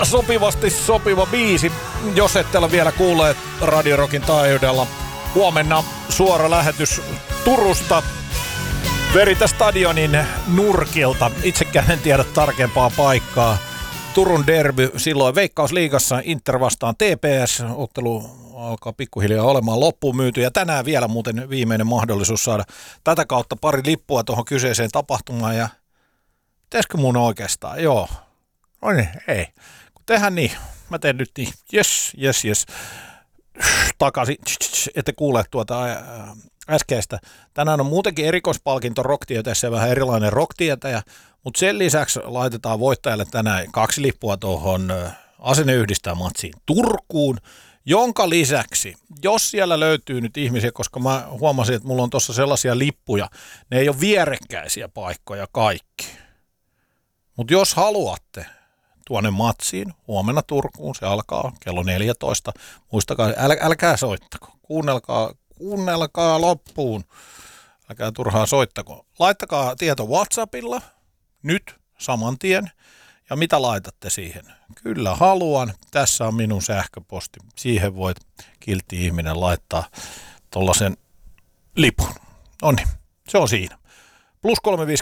sopivasti sopiva biisi. Jos ette ole vielä kuulleet Radio Rockin taajuudella, huomenna suora lähetys Turusta Verita Stadionin nurkilta. Itsekään en tiedä tarkempaa paikkaa. Turun derby silloin Veikkausliigassa, Inter vastaan TPS. Ottelu alkaa pikkuhiljaa olemaan loppuun myyty ja tänään vielä muuten viimeinen mahdollisuus saada tätä kautta pari lippua tuohon kyseiseen tapahtumaan. Ja pitäisikö mun oikeastaan? Joo. No niin, ei. Kun tehdään niin, mä teen nyt niin. Yes. Takaisin, ette kuule tuota äskeistä. Tänään on muutenkin erikoispalkinto Rocktieteessä ja vähän erilainen Rocktietäjä, mutta sen lisäksi laitetaan voittajalle tänään 2 lippua tuohon Asenne yhdistää matsiin Turkuun, jonka lisäksi, jos siellä löytyy nyt ihmisiä, koska mä huomasin, että mulla on tuossa sellaisia lippuja, ne ei ole vierekkäisiä paikkoja kaikki. Mutta jos haluatte tuonne matsiin, huomenna Turkuun, se alkaa kello 14. Muistakaa, älkää soittako, kuunnelkaa loppuun, älkää turhaan soittako. Laittakaa tieto WhatsAppilla nyt saman tien ja mitä laitatte siihen? Kyllä haluan, tässä on minun sähköposti, siihen voit kiltti ihminen laittaa tollasen lipun. Noniin, se on siinä. +358108081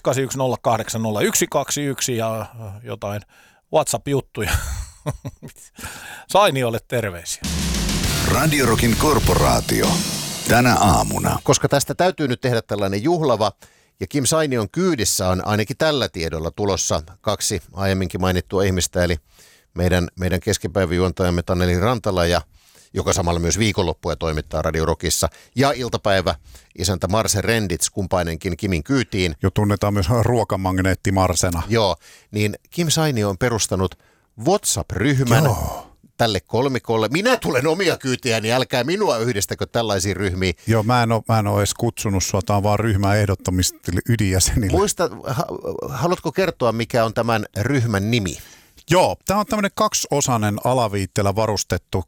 ja jotain WhatsApp-juttuja. Sainiolle terveisiä. Radio Rockin korporaatio. Tänä aamuna. Koska tästä täytyy nyt tehdä tällainen juhlava, ja Kim Sainion kyydissä on ainakin tällä tiedolla tulossa 2 aiemminkin mainittua ihmistä, eli meidän keskipäiväjuontajamme Taneli Rantala, joka samalla myös viikonloppuja toimittaa Radio Rockissa, ja iltapäivä isäntä Marse Rendits, kumpainenkin Kimin kyytiin. Jo tunnetaan myös ruokamagneetti Marsena. Joo, niin Kim Sainio on perustanut WhatsApp-ryhmän. Joo. Tälle kolmikolle. Minä tulen omia kyytiä, niin älkää minua yhdistäkö tällaisiin ryhmiin. Joo, mä en ole edes kutsunut sua, tämä on vaan ryhmän ehdottomasti ydinjäsenille. Muista, haluatko kertoa, mikä on tämän ryhmän nimi? Joo, tämä on tämmöinen 2-osainen alaviitteellä varustettu,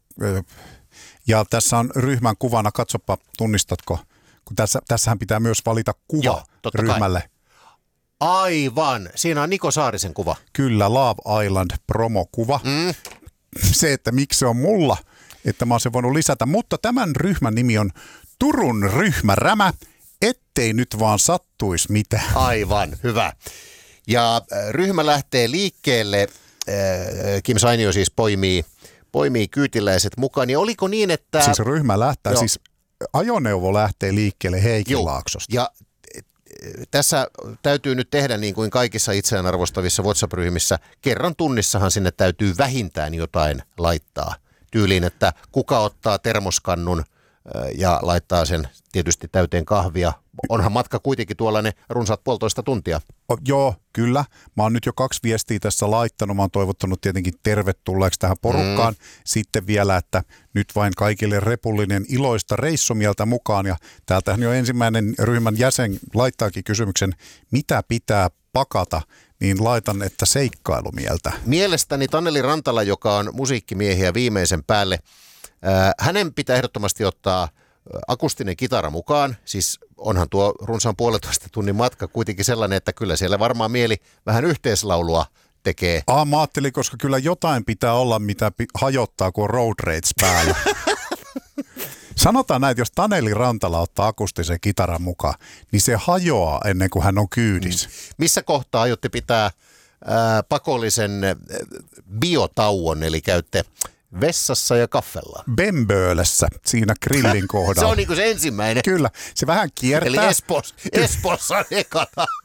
ja tässä on ryhmän kuvana, katsopa, tunnistatko, kun tässähän pitää myös valita kuva. Joo, ryhmälle. Kai. Aivan, siinä on Niko Saarisen kuva. Kyllä, Love Island promokuva. Se, että miksi se on mulla, että mä oon sen voinut lisätä. Mutta tämän ryhmän nimi on Turun ryhmärämä, ettei nyt vaan sattuisi mitään. Aivan, hyvä. Ja ryhmä lähtee liikkeelle. Kim Sainio siis poimii kyytiläiset mukaan. Ja oliko niin, että... Siis ryhmä lähtee, siis ajoneuvo lähtee liikkeelle Heikinlaaksosta. Ja tässä täytyy nyt tehdä niin kuin kaikissa itseään arvostavissa WhatsApp-ryhmissä. Kerran tunnissahan sinne täytyy vähintään jotain laittaa. Tyyliin, että kuka ottaa termoskannun ja laittaa sen tietysti täyteen kahvia. Onhan matka kuitenkin tuollainen runsaat 1,5 tuntia. Joo, kyllä. Mä oon nyt jo 2 viestiä tässä laittanut. Mä oon toivottanut tietenkin tervetulleeksi tähän porukkaan. Sitten vielä, että nyt vain kaikille repullinen iloista reissumieltä mukaan. Ja täältähän jo ensimmäinen ryhmän jäsen laittaakin kysymyksen, mitä pitää pakata, niin laitan, että seikkailumieltä. Mielestäni Taneli Rantala, joka on musiikkimiehiä viimeisen päälle, hänen pitää ehdottomasti ottaa akustinen kitara mukaan, siis onhan tuo runsaan 1,5 tunnin matka kuitenkin sellainen, että kyllä siellä varmaan mieli vähän yhteislaulua tekee. Mä ajattelin, koska kyllä jotain pitää olla, mitä hajottaa, kun on road rage päällä. Sanotaan näin, että jos Taneli Rantala ottaa akustisen kitaran mukaan, niin se hajoaa ennen kuin hän on kyydissä. Missä kohtaa aiotte pitää pakollisen biotauon, eli käytte vessassa ja kaffella? Bemböölessä, siinä grillin kohdalla. Se on niin kuin se ensimmäinen. Kyllä, se vähän kiertää. Eli Espoossa on ekana.